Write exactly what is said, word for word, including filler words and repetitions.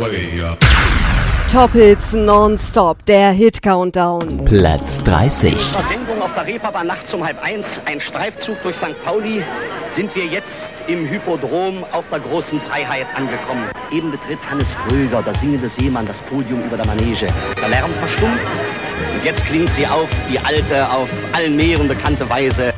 Top Hits nonstop, der Hit-Countdown. Platz dreißig. Unserer Sendung auf der Reeperbahn nachts um halb eins, ein Streifzug durch Sankt Pauli, sind wir jetzt im Hypodrom auf der großen Freiheit angekommen. Eben betritt Hannes Kröger, der singende Seemann, das Podium über der Manege. Der Lärm verstummt und jetzt klingt sie auf, die alte, auf allen Meeren bekannte Weise.